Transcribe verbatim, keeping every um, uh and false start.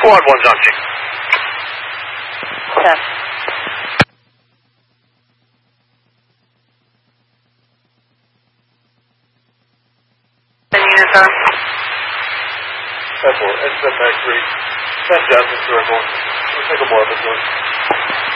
Squad one's on scene. ten. Units on. ten four, N seven nine three, ten Jasmine, we'll take a more of it.